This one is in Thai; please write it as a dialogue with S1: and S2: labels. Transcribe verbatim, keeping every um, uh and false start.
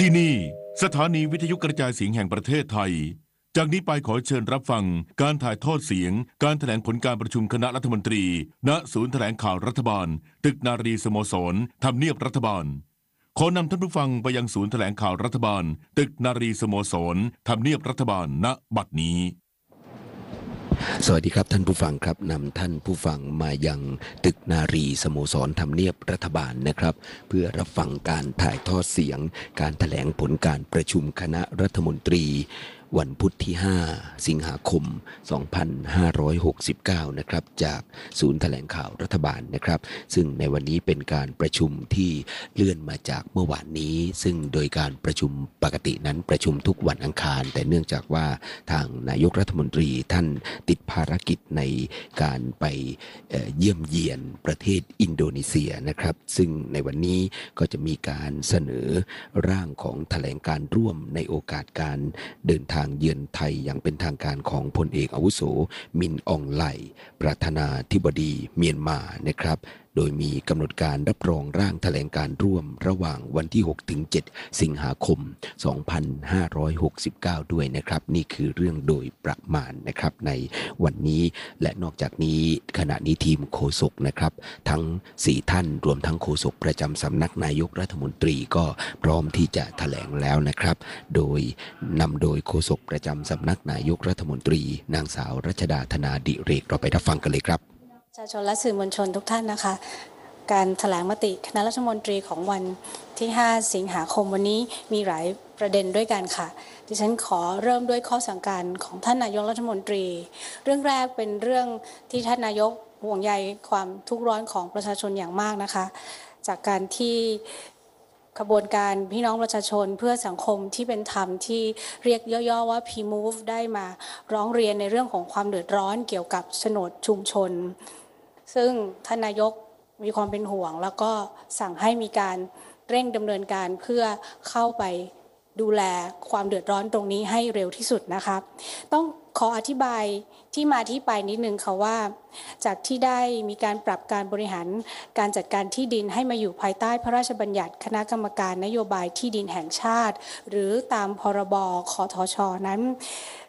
S1: ที่นี่สถานีวิทยุกระจายเสียงแห่งประเทศไทยจากนี้ไปขอเชิญรับฟังการถ่ายทอดเสียงการแถลงผลการประชุมคณะรัฐมนตรีณศูนย์แถลงข่าวรัฐบาลตึกนารีสโมสรทำเนียบรัฐบาลขอนำท่านผู้ฟังไปยังศูนย์แถลงข่าวรัฐบาลตึกนารีสโมสรทำเนียบรัฐบาลณบัดนี้
S2: สวัสดีครับท่านผู้ฟังครับนำท่านผู้ฟังมายังตึกนารีสโมสรทำเนียบรัฐบาลนะครับเพื่อรับฟังการถ่ายทอดเสียงการแถลงผลการประชุมคณะรัฐมนตรีวันพุธที่ห้าสิงหาคมสองพันห้าร้อยหกสิบเก้านะครับจากศูนย์แถลงข่าวรัฐบาลนะครับซึ่งในวันนี้เป็นการประชุมที่เลื่อนมาจากเมื่อวานนี้ซึ่งโดยการประชุมปกตินั้นประชุมทุกวันอังคารแต่เนื่องจากว่าทางนายกรัฐมนตรีท่านติดภารกิจในการไปเยี่ยมเยียนประเทศอินโดนีเซียนะครับซึ่งในวันนี้ก็จะมีการเสนอร่างของแถลงการร่วมในโอกาสการเดินทางทางเยือนไทยอย่างเป็นทางการของพลเอกอาวุโสมินอองไลประธานาธิบดีเมียนมานะครับโดยมีกำหนดการรับรองร่างแถลงการร่วมระหว่างวันที่หกถึงเจ็ดสิงหาคมสองพันห้าร้อยหกสิบเก้าด้วยนะครับนี่คือเรื่องโดยประมาณนะครับในวันนี้และนอกจากนี้ขณะนี้ทีมโฆษกนะครับทั้งสี่ท่านรวมทั้งโฆษกประจำสำนักนายกรัฐมนตรีก็พร้อมที่จะแถลงแล้วนะครับโดยนำโดยโฆษกประจำสำนักนายกรัฐมนตรีนางสาวรัชดาธนาดิเรกเราไปรับฟังกันเลยครับ
S3: ประชาชนและสื่อมวลชนทุกท่านนะคะการแถลงมติคณะรัฐมนตรีของวันที่ห้าสิงหาคมวันนี้มีหลายประเด็นด้วยกันค่ะดิฉันขอเริ่มด้วยข้อสั่งการของท่านนายกรัฐมนตรีเรื่องแรกเป็นเรื่องที่ท่านนายกห่วงใยความทุกข์ร้อนของประชาชนอย่างมากนะคะจากการที่ขบวนการพี่น้องประชาชนเพื่อสังคมที่เป็นธรรมที่เรียกย่อๆว่า พี มูฟ ได้มาร้องเรียนในเรื่องของความเดือดร้อนเกี่ยวกับโฉนดชุมชนซึ่งท่านนายกมีความเป็นห่วงแล้วก็สั่งให้มีการเร่งดำเนินการเพื่อเข้าไปดูแลความเดือดร้อนตรงนี้ให้เร็วที่สุดนะคะต้องขออธิบายที่มาที่ไปนิดนึงค่ะว่าจากที่ได้มีการปรับการบริหารการจัดการที่ดินให้มาอยู่ภายใต้พระราชบัญญัติคณะกรรมการนโยบายที่ดินแห่งชาติหรือตามพรบคทช.นั้น